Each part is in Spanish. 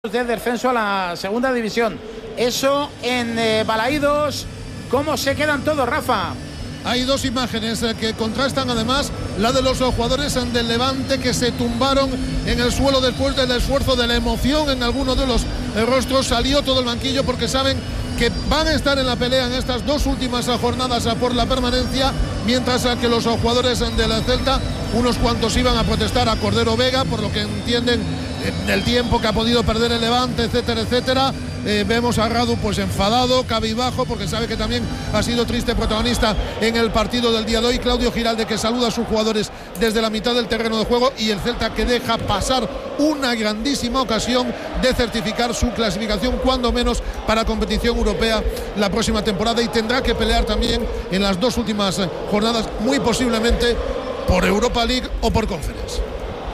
de descenso a la segunda división. Eso en Balaídos. ¿Cómo se quedan todos, Rafa? Hay dos imágenes que contrastan, además, la de los jugadores del Levante que se tumbaron en el suelo después del esfuerzo, de la emoción en algunos de los rostros. Salió todo el banquillo porque saben que van a estar en la pelea en estas dos últimas jornadas por la permanencia, mientras que los jugadores del Celta, unos cuantos iban a protestar a Cordero Vega por lo que entienden del tiempo que ha podido perder el Levante, etcétera, etcétera. Vemos a Radu pues enfadado, cabizbajo, porque sabe que también ha sido triste protagonista en el partido del día de hoy. Claudio Giralde, que saluda a sus jugadores desde la mitad del terreno de juego, y el Celta, que deja pasar una grandísima ocasión de certificar su clasificación, cuando menos para competición europea la próxima temporada, y tendrá que pelear también en las dos últimas jornadas, muy posiblemente por Europa League o por Conference.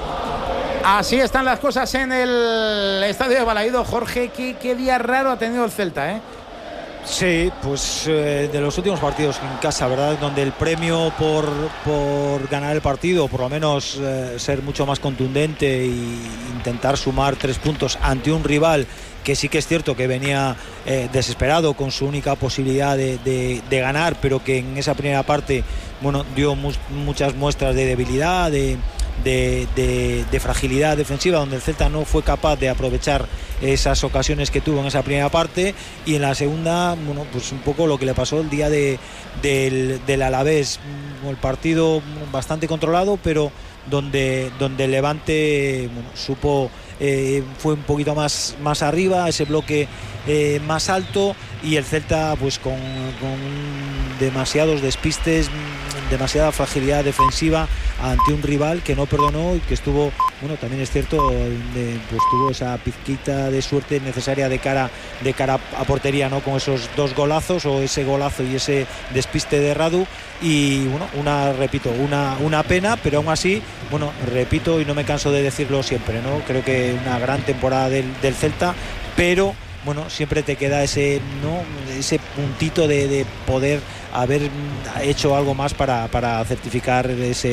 Así están las cosas en el estadio de Balaídos. Jorge, qué día raro ha tenido el Celta, ¿eh? Sí, pues de los últimos partidos en casa, ¿verdad? Donde el premio por ganar el partido, o por lo menos ser mucho más contundente e intentar sumar 3 puntos ante un rival que sí que es cierto que venía desesperado con su única posibilidad de ganar, pero que en esa primera parte, bueno, dio muchas muestras de debilidad, de fragilidad defensiva, donde el Celta no fue capaz de aprovechar esas ocasiones que tuvo en esa primera parte, y en la segunda, bueno, pues un poco lo que le pasó el día del Alavés, el partido bastante controlado, pero donde el Levante, bueno, supo, fue un poquito más arriba, ese bloque más alto, y el Celta pues con demasiados despistes, demasiada fragilidad defensiva ante un rival que no perdonó y que estuvo, bueno, también es cierto, pues tuvo esa pizquita de suerte necesaria de cara a portería, ¿no? Con esos dos golazos, o ese golazo y ese despiste de Radu, y bueno, una pena, pero aún así, bueno, repito y no me canso de decirlo siempre, ¿no? Creo que una gran temporada del Celta, pero bueno, siempre te queda ese puntito de poder haber hecho algo más para certificar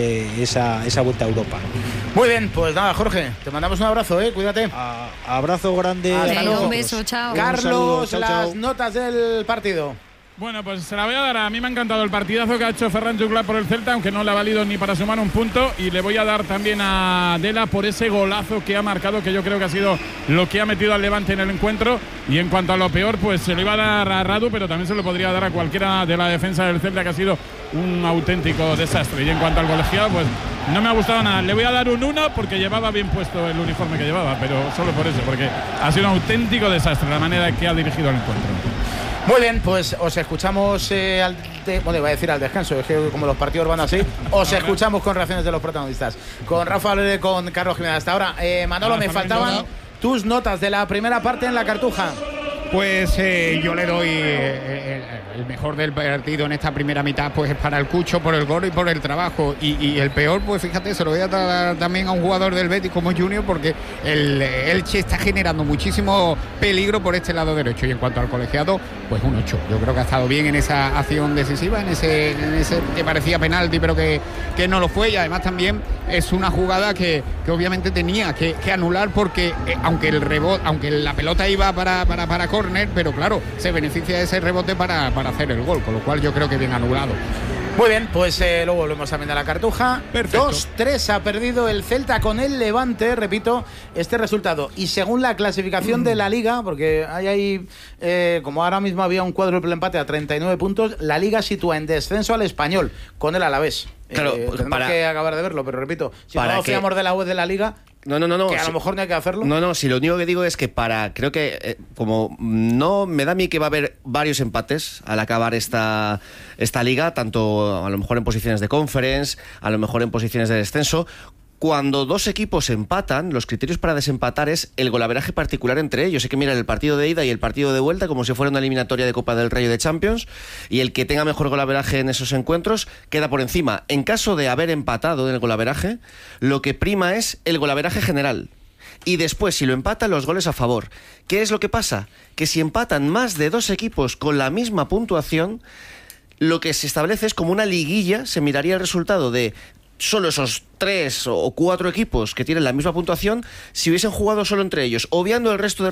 esa vuelta a Europa. Muy bien, pues nada, Jorge, te mandamos un abrazo, cuídate. Abrazo grande. Hasta luego. Un beso, chao. Carlos, chao, las chao. notas del partido. Bueno, pues se la voy a dar. A mí me ha encantado el partidazo que ha hecho Ferran Juclar por el Celta, aunque no le ha valido ni para sumar un punto, y le voy a dar también a Dela por ese golazo que ha marcado, que yo creo que ha sido lo que ha metido al Levante en el encuentro. Y en cuanto a lo peor, pues se lo iba a dar a Radu, pero también se lo podría dar a cualquiera de la defensa del Celta, que ha sido un auténtico desastre. Y en cuanto al colegiado, pues no me ha gustado nada. Le voy a dar un 1 porque llevaba bien puesto el uniforme que llevaba, pero solo por eso, porque ha sido un auténtico desastre la manera en que ha dirigido el encuentro. Muy bien, pues os escuchamos bueno, iba a decir al descanso, es que como los partidos van así, os escuchamos con reacciones de los protagonistas. Con Rafa Valero y con Carlos Jiménez. Hasta ahora, Manolo, me faltaban tus notas de la primera parte en la Cartuja. Pues yo le doy el mejor del partido en esta primera mitad, pues es para el Cucho, por el gol y por el trabajo, y el peor, pues fíjate, se lo voy a dar también a un jugador del Betis como Junior, porque el Elche está generando muchísimo peligro por este lado derecho. Y en cuanto al colegiado, pues un 8. Yo creo que ha estado bien en esa acción decisiva, en ese que parecía penalti pero que no lo fue, y además también es una jugada que obviamente tenía que anular, porque aunque la pelota iba para córner, pero claro, se beneficia de ese rebote para hacer el gol, con lo cual yo creo que bien anulado. Muy bien, pues luego volvemos también a la Cartuja. Perfecto. 2-3 ha perdido el Celta con el Levante, repito, este resultado. Y según la clasificación de la Liga, porque hay como ahora mismo había un cuádruple empate a 39 puntos, la Liga sitúa en descenso al Español con el Alavés. Claro, tenemos que acabar de verlo, pero repito, si no fiamos de la web de la Liga, no, que a lo mejor no hay que hacerlo. No, si lo único que digo es que creo que como no me da a mí que va a haber varios empates al acabar esta liga, tanto a lo mejor en posiciones de Conference, a lo mejor en posiciones de descenso. Cuando dos equipos empatan, los criterios para desempatar es el golaveraje particular entre ellos. Hay que mirar el partido de ida y el partido de vuelta como si fuera una eliminatoria de Copa del Rey o de Champions, y el que tenga mejor golaveraje en esos encuentros queda por encima. En caso de haber empatado en el golaveraje, lo que prima es el golaveraje general. Y después, si lo empatan, los goles a favor. ¿Qué es lo que pasa? Que si empatan más de dos equipos con la misma puntuación, lo que se establece es como una liguilla. Se miraría el resultado de solo esos 3 o 4 equipos que tienen la misma puntuación si hubiesen jugado solo entre ellos, obviando el resto de